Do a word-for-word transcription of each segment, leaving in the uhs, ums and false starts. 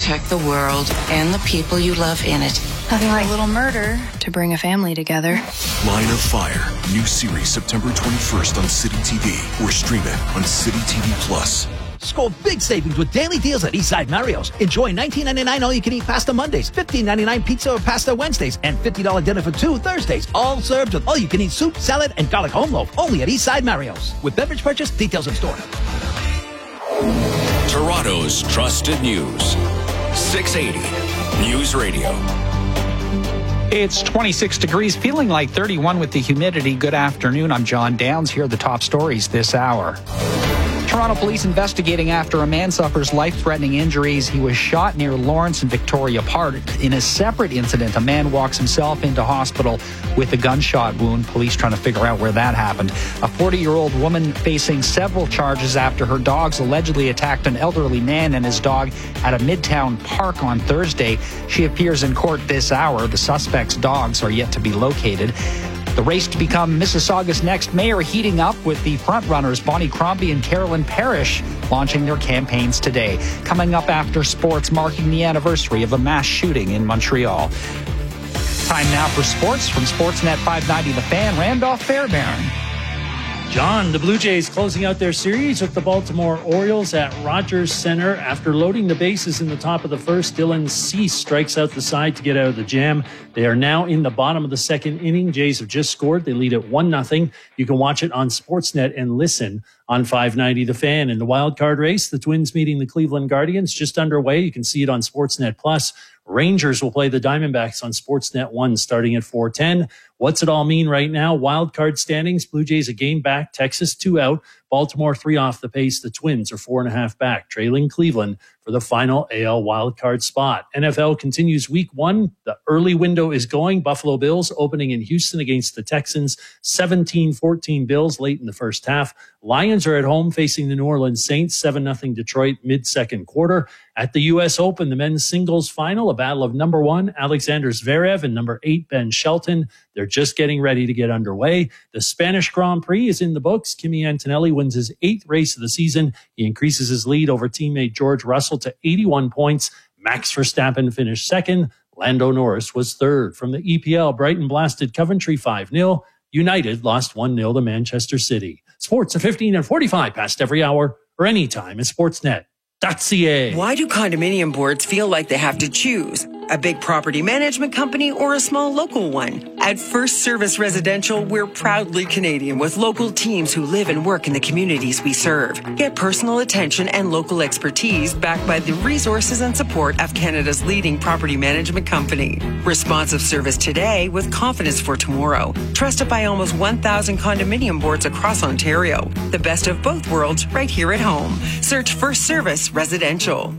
protect the world and the people you love in it. Nothing like a little murder to bring a family together. Line of Fire. New series September twenty-first on City T V or stream it on City T V Plus. Score big savings with daily deals at Eastside Mario's. Enjoy nineteen ninety-nine all-you-can-eat pasta Mondays, fifteen ninety-nine pizza or pasta Wednesdays, and fifty dollars dinner for two Thursdays. All served with all-you-can-eat soup, salad, and garlic home loaf. Only at Eastside Mario's. With beverage purchase, details in store. Toronto's trusted news. six eighty News Radio. It's twenty-six degrees, feeling like thirty-one with the humidity. Good afternoon. I'm John Downs. Here are the top stories this hour. Toronto police investigating after a man suffers life-threatening injuries. He was shot near Lawrence and Victoria Park. In a separate incident, a man walks himself into hospital with a gunshot wound. Police trying to figure out where that happened. A forty-year-old woman facing several charges after her dogs allegedly attacked an elderly man and his dog at a Midtown park on Thursday. She appears in court this hour. The suspect's dogs are yet to be located. The race to become Mississauga's next mayor heating up with the frontrunners Bonnie Crombie and Carolyn Parrish launching their campaigns today. Coming up after sports, marking the anniversary of a mass shooting in Montreal. Time now for sports from Sportsnet five ninety The Fan. Randolph Fairbairn. John, the Blue Jays closing out their series with the Baltimore Orioles at Rogers Center. After loading the bases in the top of the first, Dylan Cease strikes out the side to get out of the jam. They are now in the bottom of the second inning. Jays have just scored. They lead at one nothing. You can watch it on Sportsnet and listen on five ninety The Fan. In the wild card race, the Twins meeting the Cleveland Guardians just underway. You can see it on Sportsnet Plus. Rangers will play the Diamondbacks on Sportsnet one starting at four ten. What's it all mean right now? Wild card standings, Blue Jays a game back, Texas two out, Baltimore three off the pace. The Twins are four and a half back, trailing Cleveland for the final A L wildcard spot. N F L continues week one. The early window is going. Buffalo Bills opening in Houston against the Texans, seventeen fourteen Bills late in the first half. Lions are at home facing the New Orleans Saints, seven nothing Detroit mid-second quarter. At the U S Open, the men's singles final, a battle of number one, Alexander Zverev, and number eight, Ben Shelton. They're just getting ready to get underway. The Spanish Grand Prix is in the books. Kimi Antonelli wins his eighth race of the season. He increases his lead over teammate George Russell to eighty-one points. Max Verstappen finished second. Lando Norris was third. From the E P L, Brighton blasted Coventry five nil. United lost one nil to Manchester City. Sports at fifteen and forty-five past every hour or anytime at sportsnet dot c a. Why do condominium boards feel like they have to choose? A big property management company or a small local one? At First Service Residential, we're proudly Canadian with local teams who live and work in the communities we serve. Get personal attention and local expertise backed by the resources and support of Canada's leading property management company. Responsive service today with confidence for tomorrow. Trusted by almost one thousand condominium boards across Ontario. The best of both worlds right here at home. Search First Service Residential.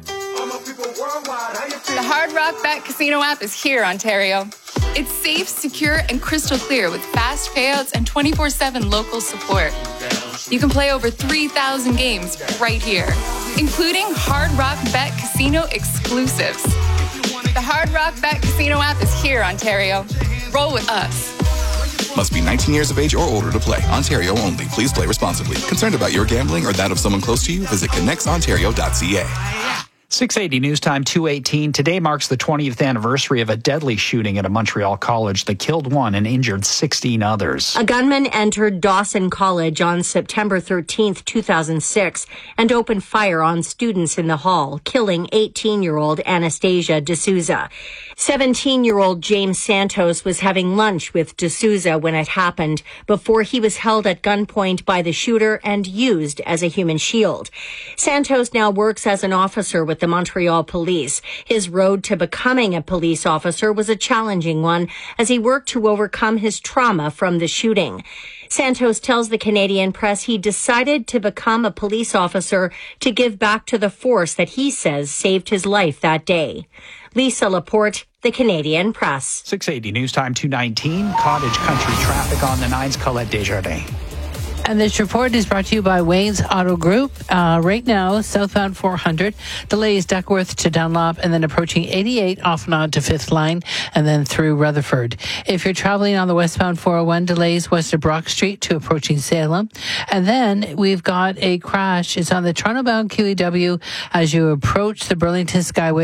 The Hard Rock Bet Casino app is here, Ontario. It's safe, secure, and crystal clear with fast payouts and twenty-four seven local support. You can play over three thousand games right here, including Hard Rock Bet Casino exclusives. The Hard Rock Bet Casino app is here, Ontario. Roll with us. Must be nineteen years of age or older to play. Ontario only. Please play responsibly. Concerned about your gambling or that of someone close to you? Visit connects ontario dot c a. six eighty News Time, two eighteen. Today marks the twentieth anniversary of a deadly shooting at a Montreal college that killed one and injured sixteen others. A gunman entered Dawson College on September thirteenth, two thousand six, and opened fire on students in the hall, killing eighteen-year-old Anastasia D'Souza. seventeen-year-old James Santos was having lunch with D'Souza when it happened, before he was held at gunpoint by the shooter and used as a human shield. Santos now works as an officer with the Montreal Police. His road to becoming a police officer was a challenging one as he worked to overcome his trauma from the shooting. Santos tells the Canadian Press he decided to become a police officer to give back to the force that he says saved his life that day. Lisa Laporte, the Canadian Press. six eighty News Time, two nineteen. Cottage country traffic on the nines. Colette Desjardins. And this report is brought to you by Wayne's Auto Group. Uh, right now, southbound four hundred, delays Duckworth to Dunlop, and then approaching eighty-eight off and on to Fifth Line, and then through Rutherford. If you're traveling on the westbound four oh one, delays west of Brock Street to approaching Salem. And then we've got a crash. It's on the Toronto-bound Q E W as you approach the Burlington Skyway.